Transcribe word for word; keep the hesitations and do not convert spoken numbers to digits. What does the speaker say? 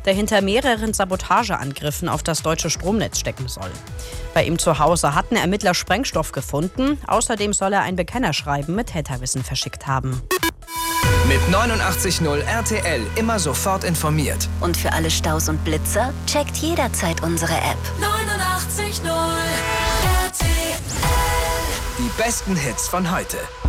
der hinter mehreren Sabotageangriffen auf das deutsche Stromnetz stecken soll. Bei ihm zu Hause hatten Ermittler Sprengstoff gefunden. Außerdem soll er ein Bekennerschreiben mit Täterwissen verschickt haben. Mit neunundachtzig Komma null R T L immer sofort informiert. Und für alle Staus und Blitzer checkt jederzeit unsere App. neunundachtzig Komma null R T L. Die besten Hits von heute.